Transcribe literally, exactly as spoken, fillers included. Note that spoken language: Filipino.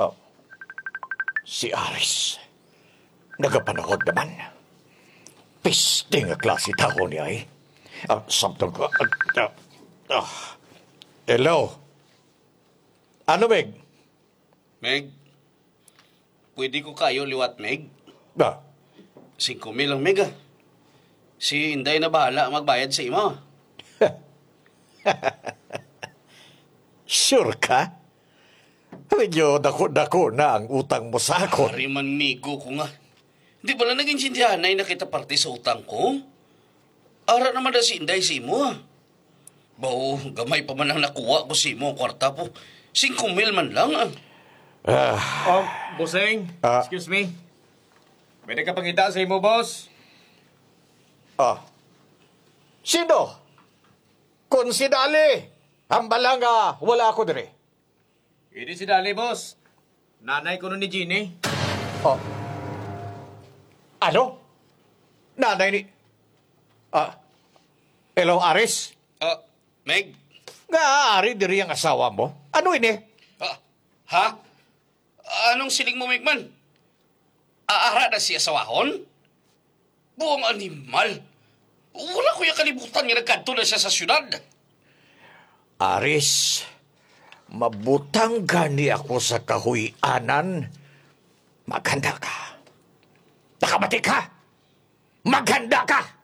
Oh, si Aris. Nagapanahod naman. Piste nga klase tao niya eh. Ah, samtang ko... ah, ah, ah. Hello? Ano, Meg? Meg, pwede ko kayo liwat, Meg? Ah, Singko mil lang, Meg, ah. Si Inday na bahala magbayad sa imo. sure ka? Medyo dako-dako na ang utang mo sa akin. Pari man migo ko nga. Di ba lang naging sindihan na nakita parte sa utang ko? Ara naman na si Inday sa imo, ah. Bao, gamay pa man ang nakuha ko sa imo ang kwarta po. Singko mil man lang, ah. Ah, Oh, bossing. Ah. Excuse me. Pwede ka pangita sa imo, boss? ah. Sino? Kung si Dali, hambala nga wala ako dire. Hindi si Dali, boss. Nanay ko nun ni Jeannie. Oh. Ano? Nanay ni... Ah, hello, Aris? Ah, Meg? Nga, Ari, diri ang asawa mo. Ano ini? Ah, ha? Anong siling mo, Megman? Aara na siya sa wahon? Buong animal. Wala ko yung kalibutan nga nagkanto na siya sa syudad. Aris, mabutang gani ako sa kahuyanan. Maghanda ka. Nakamati ka. Maghanda ka.